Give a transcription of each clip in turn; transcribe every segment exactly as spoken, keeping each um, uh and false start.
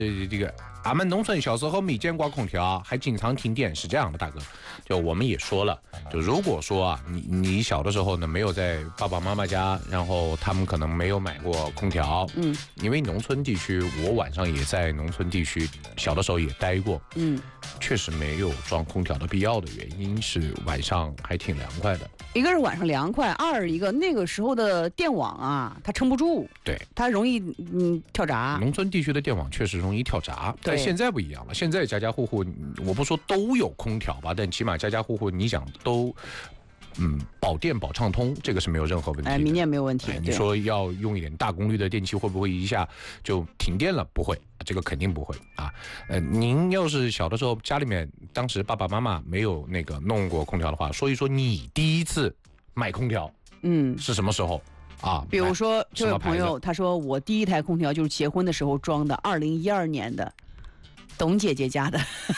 呃，这个俺们农村小时候没见过空调，还经常停电，是这样的，大哥。就我们也说了，就如果说啊，你你小的时候呢没有在爸爸妈妈家，然后他们可能没有买过空调，嗯，因为农村地区，我晚上也在农村地区，小的时候也待过，嗯，确实没有装空调的必要的原因是晚上还挺凉快的。 一个是晚上凉快，二一个那个时候的电网啊，它撑不住， 对， 它容易嗯跳闸。 农村地区的电网确实容易跳闸，但现在不一样了。现在家家户户，我不说都有空调吧，但起码家家户户，你想都，嗯，保电保畅通，这个是没有任何问题的。 哎，明年没有问题。 哎、你说要用一点大功率的电器，会不会一下就停电了？不会，这个肯定不会啊。呃，您要是小的时候家里面当时爸爸妈妈没有那个弄过空调的话，说一说你第一次买空调，嗯，是什么时候？啊， 比如说这位朋友他说我第一台空调就是结婚的时候装的，二零一二年的，董姐姐家的。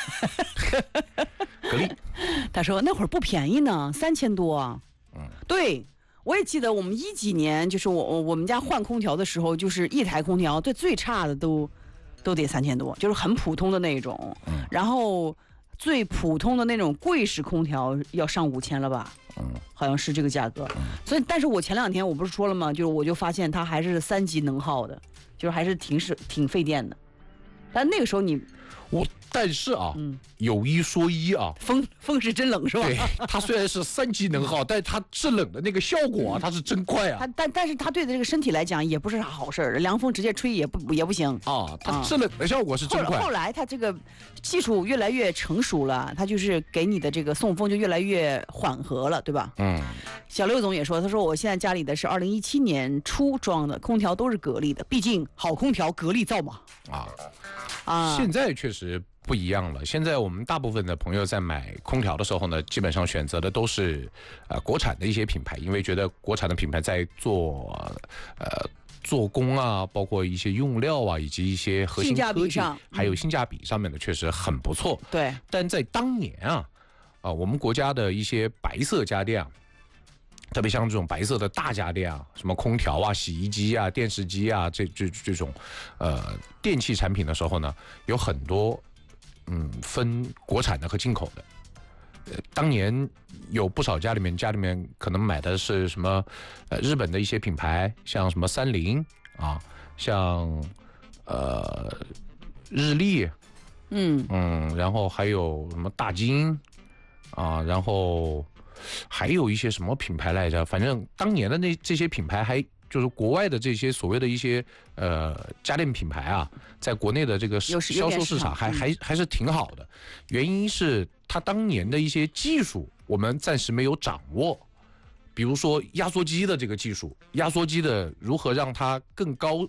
格力， 他说那会儿不便宜呢，三千多。嗯，对，我也记得我们一几年就是我我们家换空调的时候，就是一台空调，对最差的都都得三千多，就是很普通的那种。嗯，然后最普通的那种柜式空调要上五千了吧？嗯，好像是这个价格。嗯，所以，但是我前两天我不是说了吗？就是我就发现它还是三级能耗的，就是还是挺是挺费电的。但那个时候你， 我但是啊，嗯，有一说一啊， 风风是真冷是吧？ 对，它虽然是三级能耗，但它制冷的那个效果啊，它是真快啊。 它但但是它对这个身体来讲也不是啥好事儿，凉风直接吹也不也不行啊。它制冷的效果是真快。 后, 后来它这个技术越来越成熟了，它就是给你的这个送风就越来越缓和了，对吧？嗯。小刘总也说，他说我现在家里的是二零一七年初装的，空调都是格力的，毕竟好空调格力造嘛。啊啊！现在确实不一样了。现在我们大部分的朋友在买空调的时候呢，基本上选择的都是呃国产的一些品牌，因为觉得国产的品牌在做呃做工啊，包括一些用料啊，以及一些核心科技，还有性价比上面的确实很不错。 对。 但在当年啊，啊我们国家的一些白色家电啊。特别像这种白色的大家电啊，什么空调啊、洗衣机啊、电视机啊，这这这种，呃，电器产品的时候呢，有很多，嗯，分国产的和进口的。呃，当年有不少家里面家里面可能买的是什么，呃，日本的一些品牌，像什么三菱啊，像呃日立，嗯嗯，然后还有什么大金啊，然后。还有一些什么品牌来着？反正当年的那这些品牌还就是国外的这些所谓的一些呃家电品牌啊，在国内的这个销售市场还还还是挺好的。原因是它当年的一些技术我们暂时没有掌握，比如说压缩机的这个技术，压缩机的如何让它更高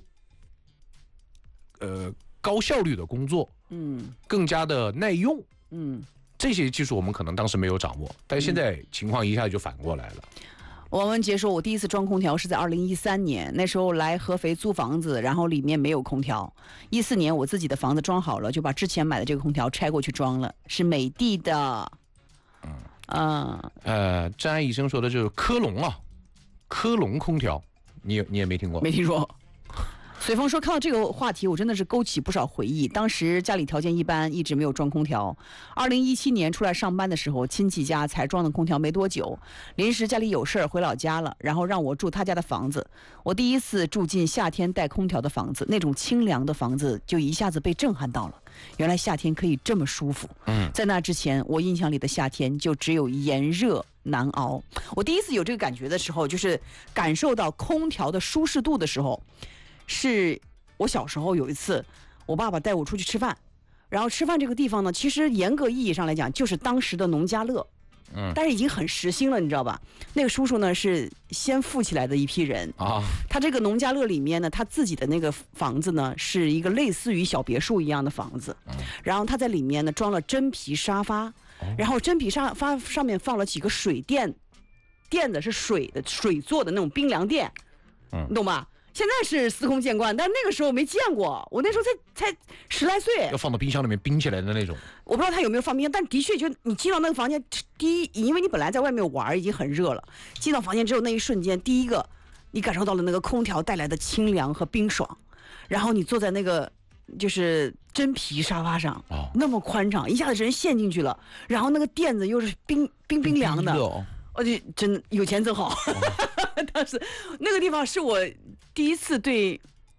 呃高效率的工作，嗯，更加的耐用，嗯。这些技术我们可能当时没有掌握，但现在情况一下就反过来了。 王文杰说，我第一次装空调是在二零一三年，那时候来合肥租房子，然后里面没有空调。一四年我自己的房子装好了，就把之前买的这个空调拆过去装了，是美的的。嗯啊呃，张安医生说的就是科隆啊，科隆空调，你你也没听过？ 没听说。随风说，看到这个话题我真的是勾起不少回忆。当时家里条件一般，一直没有装空调。二零一七年出来上班的时候，亲戚家才装的空调没多久，临时家里有事儿回老家了，然后让我住他家的房子。我第一次住进夏天带空调的房子，那种清凉的房子就一下子被震撼到了。原来夏天可以这么舒服。嗯，在那之前我印象里的夏天就只有炎热难熬。我第一次有这个感觉的时候，就是感受到空调的舒适度的时候，是我小时候有一次我爸爸带我出去吃饭，然后吃饭这个地方呢，其实严格意义上来讲就是当时的农家乐，嗯，但是已经很时兴了，你知道吧？那个叔叔呢是先富起来的一批人啊，他这个农家乐里面呢，他自己的那个房子呢是一个类似于小别墅一样的房子，嗯，然后他在里面呢装了真皮沙发，然后真皮沙发上面放了几个水垫，垫的是水的水做的那种冰凉垫，嗯，你懂吧？现在是司空见惯，但那个时候没见过。我那时候才才十来岁， 要放到冰箱里面冰起来的那种。 我不知道他有没有放冰箱，但的确就你进到那个房间，第一，因为你本来在外面玩已经很热了，进到房间之后那一瞬间，第一个你感受到了那个空调带来的清凉和冰爽，然后你坐在那个就是真皮沙发上， 哦那么宽敞，一下子人陷进去了，然后那个垫子又是冰冰冰凉的， 哦， 我就真的有钱真好。哦、当时那个地方是我第一次对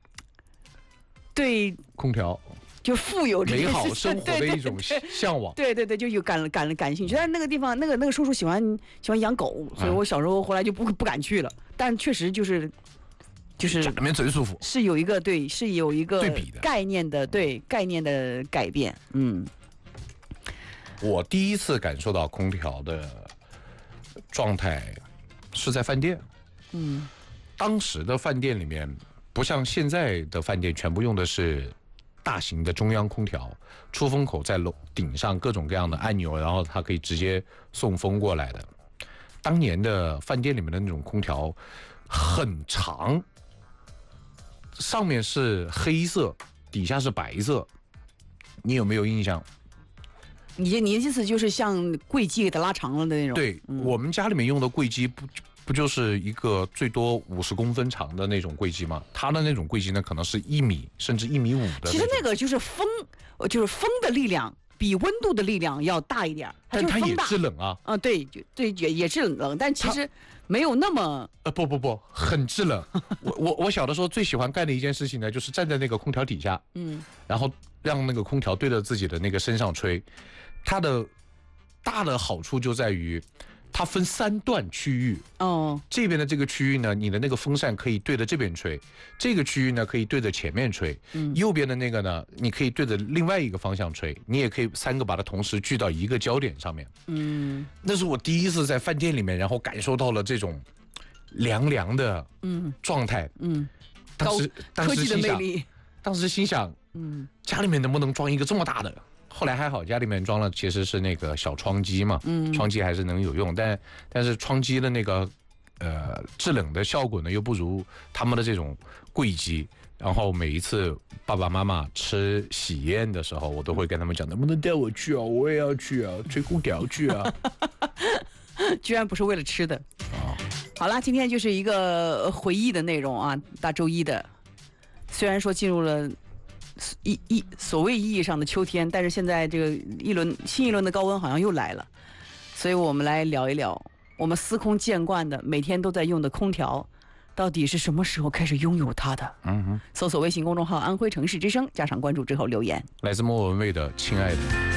对空调就富有这美件事情好生活的一种对对对向往。 对对对，就有感感感兴趣。但是那个地方，那个那个叔叔喜欢喜欢养狗，所以我小时候后来就不不敢去了。但确实就是就是家里面最舒服。 是有一个对，是有一个对比的概念的对概念的改变。嗯， 我第一次感受到空调的状态是在饭店。 嗯， 当时的饭店里面不像现在的饭店全部用的是大型的中央空调，出风口在楼顶上各种各样的按钮，然后它可以直接送风过来的。当年的饭店里面的那种空调很长，上面是黑色，底下是白色，你有没有印象？ 你你的意思就是像柜机给它拉长了的那种？ 对、嗯、我们家里面用的柜机不不就是一个最多五十公分长的那种柜机吗？它的那种柜机呢，可能是一米甚至一米五的。 其实那个就是风，就是风的力量比温度的力量要大一点，它但它也就是风大制冷啊。 啊，对，就对，也也是冷，但其实没有那么呃不不不，很制冷。我我我小的时候最喜欢干的一件事情呢，就是站在那个空调底下， 嗯， 然后让那个空调对着自己的那个身上吹。它的大的好处就在于，它分三段区域。 哦， 这边的这个区域呢，你的那个风扇可以对着这边吹；这个区域呢，可以对着前面吹； 嗯、 右边的那个呢，你可以对着另外一个方向吹。你也可以三个把它同时聚到一个焦点上面。 嗯， 那是我第一次在饭店里面，然后感受到了这种凉凉的嗯状态。 嗯， 当时当科技的时心想， 魅力， 当时心想， 嗯， 家里面能不能装一个这么大的？后来还好，家里面装了其实是那个小窗机嘛， 嗯， 窗机还是能有用，但但是窗机的那个呃制冷的效果呢，又不如他们的这种柜机。然后每一次爸爸妈妈吃喜宴的时候，我都会跟他们讲，能不能带我去啊？我也要去啊，吹空调去啊。 居然不是为了吃的。哦，好了，今天就是一个回忆的内容啊，大周一的。虽然说进入了一一所谓意义上的秋天，但是现在这个一轮新一轮的高温好像又来了，所以我们来聊一聊我们司空见惯的每天都在用的空调，到底是什么时候开始拥有它的？ 嗯哼， 搜索微信公众号“安徽城市之声”，加上关注之后留言。 来自莫文蔚的《亲爱的》。